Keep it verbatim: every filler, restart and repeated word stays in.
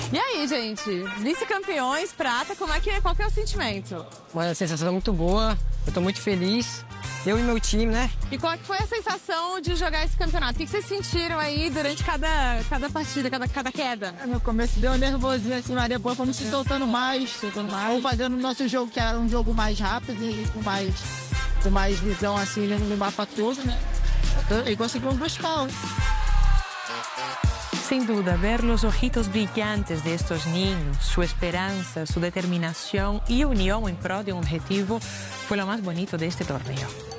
E aí, gente? Vice-campeões, prata, como é que é? Qual que é o sentimento? Uma sensação muito boa, eu tô muito feliz. Eu e meu time, né? E qual que foi a sensação de jogar esse campeonato? O que vocês sentiram aí durante cada, cada partida, cada, cada queda? No começo deu um nervosinho assim, mas depois fomos se soltando mais, soltando mais. Vamos fazendo o nosso jogo, que era um jogo mais rápido e com mais, com mais visão assim no mapa todo, né? E conseguimos buscar. Sin duda, ver los ojitos brillantes de estos niños, su esperanza, su determinación y unión en pro de un objetivo fue lo más bonito de este torneo.